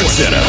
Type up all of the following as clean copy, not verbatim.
Center.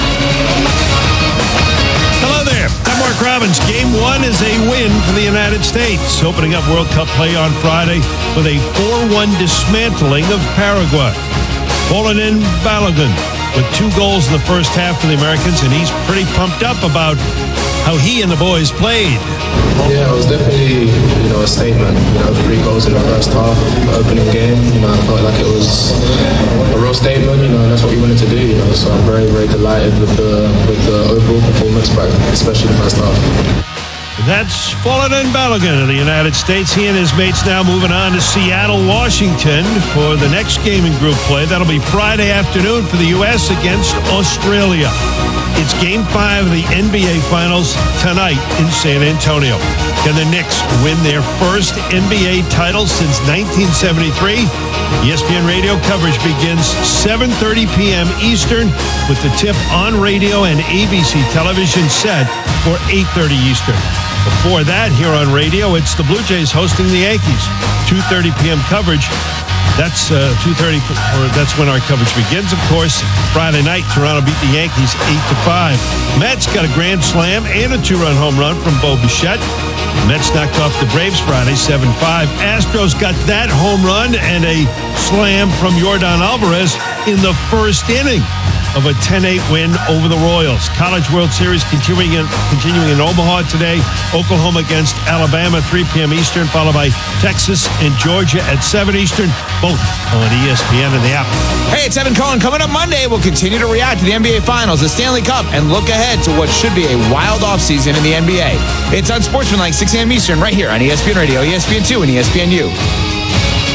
Hello there. I'm Mark Robbins. Game 1 is a win for the United States, opening up World Cup play on Friday with a 4-1 dismantling of Paraguay. Bolanin Balogun with 2 goals in the first half for the Americans, and he's pretty pumped up about how he and the boys played. Yeah, it was definitely, a statement. 3 goals in the first half, opening game. I felt like it was a real statement. That's what we wanted to do. So I'm very, very delighted with the overall performance, but especially the first half. That's Bolanin Balogun of the United States. He and his mates now moving on to Seattle, Washington for the next game in group play. That'll be Friday afternoon for the U.S. against Australia. It's Game 5 of the NBA Finals tonight in San Antonio. Can the Knicks win their first NBA title since 1973? ESPN radio coverage begins 7:30 p.m. Eastern with the tip on radio and ABC television set for 8:30 Eastern. Before that, here on radio, it's the Blue Jays hosting the Yankees. 2:30 p.m. coverage. That's 2:30. That's when our coverage begins. Of course, Friday night, Toronto beat the Yankees 8-5. Mets got a grand slam and a 2-run home run from Bo Bichette. Mets knocked off the Braves Friday 7-5. Astros got that home run and a slam from Yordan Alvarez in the first inning of a 10-8 win over the Royals. College World Series continuing in Omaha today. Oklahoma against Alabama, 3 p.m. Eastern, followed by Texas and Georgia at 7 Eastern, both on ESPN and the app. Hey, it's Evan Cohen. Coming up Monday, we'll continue to react to the NBA Finals, the Stanley Cup, and look ahead to what should be a wild offseason in the NBA. It's Unsportsmanlike, 6 a.m. Eastern, right here on ESPN Radio, ESPN2, and ESPNU.